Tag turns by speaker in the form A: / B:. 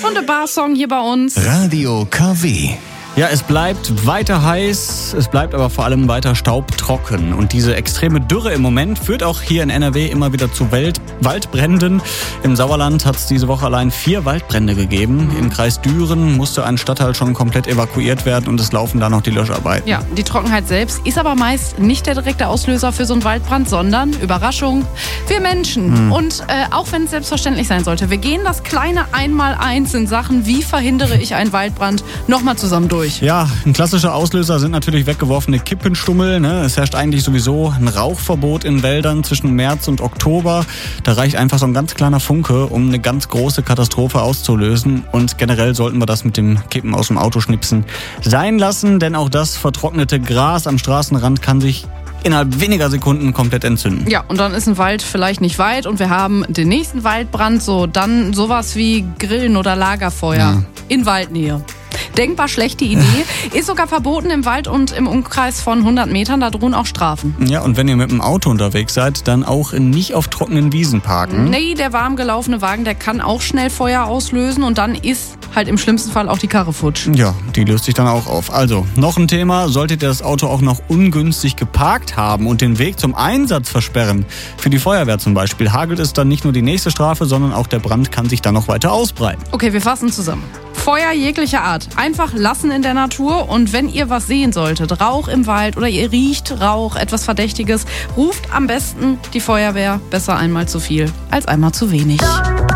A: Und der Barsong hier bei uns.
B: Radio KW.
C: Ja, es bleibt weiter heiß, es bleibt aber vor allem weiter staubtrocken. Und diese extreme Dürre im Moment führt auch hier in NRW immer wieder zu Waldbränden. Im Sauerland hat es diese Woche allein 4 Waldbrände gegeben. Im Kreis Düren musste ein Stadtteil schon komplett evakuiert werden und es laufen da noch die Löscharbeiten.
A: Ja, die Trockenheit selbst ist aber meist nicht der direkte Auslöser für so einen Waldbrand, sondern, Überraschung, wir Menschen. Und auch wenn es selbstverständlich sein sollte, wir gehen das kleine Einmaleins in Sachen, wie verhindere ich einen Waldbrand, nochmal zusammen durch.
C: Ja, ein klassischer Auslöser sind natürlich weggeworfene Kippenstummel. Es herrscht eigentlich sowieso ein Rauchverbot in Wäldern zwischen März und Oktober. Da reicht einfach so ein ganz kleiner Funke, um eine ganz große Katastrophe auszulösen. Und generell sollten wir das mit dem Kippen aus dem Autoschnipsen sein lassen, denn auch das vertrocknete Gras am Straßenrand kann sich innerhalb weniger Sekunden komplett entzünden.
A: Ja, und dann ist ein Wald vielleicht nicht weit und wir haben den nächsten Waldbrand, dann sowas wie Grillen oder Lagerfeuer in Waldnähe. Denkbar schlechte Idee. Ist sogar verboten im Wald und im Umkreis von 100 Metern. Da drohen auch Strafen.
C: Ja, und wenn ihr mit dem Auto unterwegs seid, dann auch nicht auf trockenen Wiesen parken.
A: Nee, der warm gelaufene Wagen, der kann auch schnell Feuer auslösen und dann ist halt im schlimmsten Fall auch die Karre futsch.
C: Ja, die löst sich dann auch auf. Also, noch ein Thema, solltet ihr das Auto auch noch ungünstig geparkt haben und den Weg zum Einsatz versperren, für die Feuerwehr zum Beispiel, hagelt es dann nicht nur die nächste Strafe, sondern auch der Brand kann sich dann noch weiter ausbreiten.
A: Okay, wir fassen zusammen. Feuer jeglicher Art. Einfach lassen in der Natur und wenn ihr was sehen solltet, Rauch im Wald oder ihr riecht Rauch, etwas Verdächtiges, ruft am besten die Feuerwehr. Besser einmal zu viel als einmal zu wenig.